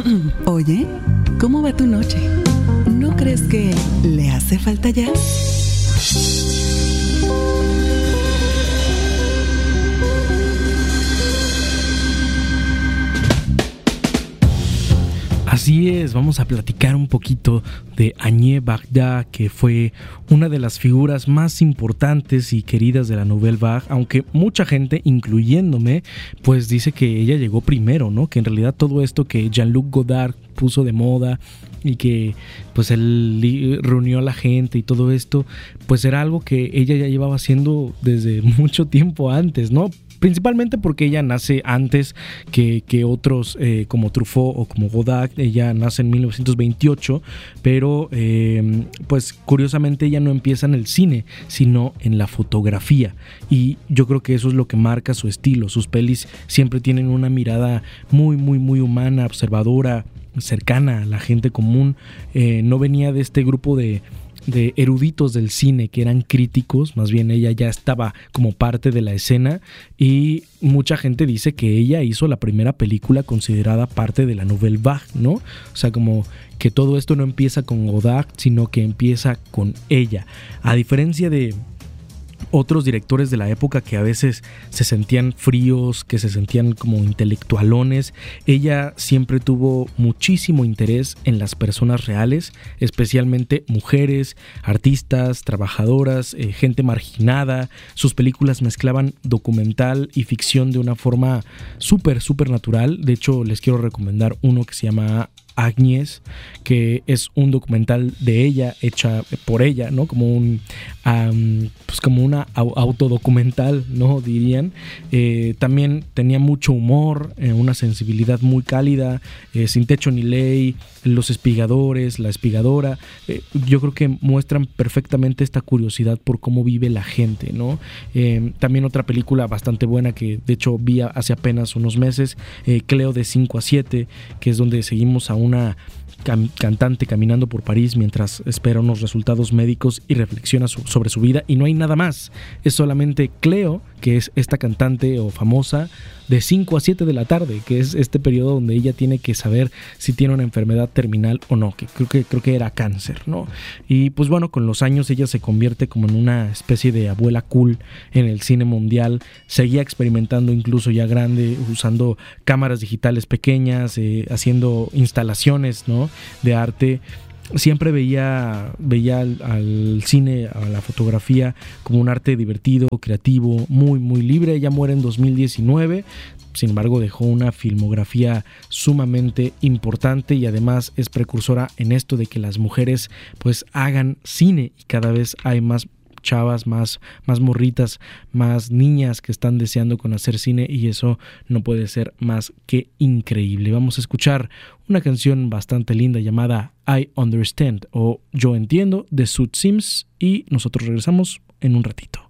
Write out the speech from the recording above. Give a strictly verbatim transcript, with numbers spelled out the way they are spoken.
Oye, ¿cómo va tu noche? ¿No crees que le hace falta jazz? Así es, vamos a platicar un poquito de Agné Barda, que fue una de las figuras más importantes y queridas de la Nouvelle Vague, aunque mucha gente, incluyéndome, pues dice que ella llegó primero, ¿no? Que en realidad todo esto que Jean-Luc Godard puso de moda y que pues él reunió a la gente y todo esto, pues era algo que ella ya llevaba haciendo desde mucho tiempo antes, ¿no? Principalmente porque ella nace antes que, que otros eh, como Truffaut o como Godard. Ella nace en mil novecientos veintiocho, pero eh, pues curiosamente ella no empieza en el cine, sino en la fotografía, y yo creo que eso es lo que marca su estilo. Sus pelis siempre tienen una mirada muy muy muy humana, observadora, cercana a la gente común. Eh, no venía de este grupo de de eruditos del cine que eran críticos, más bien ella ya estaba como parte de la escena, y mucha gente dice que ella hizo la primera película considerada parte de la Nouvelle Vague, ¿no? O sea, como que todo esto no empieza con Godard, sino que empieza con ella. A diferencia de otros directores de la época que a veces se sentían fríos, que se sentían como intelectualones, ella siempre tuvo muchísimo interés en las personas reales, especialmente mujeres, artistas, trabajadoras, eh, gente marginada. Sus películas mezclaban documental y ficción de una forma súper, súper natural. De hecho, les quiero recomendar uno que se llama Agnès, que es un documental de ella, hecha por ella, ¿no? Como un um, pues como una autodocumental, ¿no? Dirían. Eh, también tenía mucho humor, eh, una sensibilidad muy cálida, eh, Sin techo ni ley, Los espigadores, La espigadora. Eh, yo creo que muestran perfectamente esta curiosidad por cómo vive la gente, ¿no? Eh, también otra película bastante buena que de hecho vi hace apenas unos meses, eh, Cleo de cinco a siete, que es donde seguimos a una cam- cantante caminando por París mientras espera unos resultados médicos y reflexiona su- sobre su vida, y no hay nada más. Es solamente Cleo, que es esta cantante o famosa, de cinco a siete de la tarde, que es este periodo donde ella tiene que saber si tiene una enfermedad terminal o no, que creo que, creo que era cáncer, ¿no? Y pues bueno, con los años ella se convierte como en una especie de abuela cool en el cine mundial. Seguía experimentando incluso ya grande, usando cámaras digitales pequeñas, eh, haciendo instalaciones, ¿no?, de arte. Siempre veía, veía al, al cine, a la fotografía, como un arte divertido, creativo, muy, muy libre. Ella muere en dos mil diecinueve, sin embargo dejó una filmografía sumamente importante, y además es precursora en esto de que las mujeres pues hagan cine, y cada vez hay más chavas, más, más morritas, más niñas que están deseando con hacer cine, y eso no puede ser más que increíble. Vamos a escuchar una canción bastante linda llamada I Understand, o Yo Entiendo, de Sud Sims, y nosotros regresamos en un ratito.